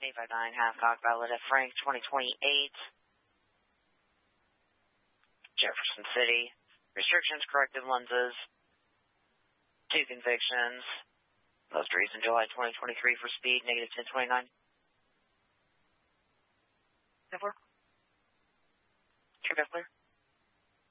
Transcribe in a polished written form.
859 Havecock, Valid F. Frank, 2028. Jefferson City. Restrictions, corrective lenses. 2 convictions. Most recent July 2023 for speed, negative 1029. 10-4. Traffic clear.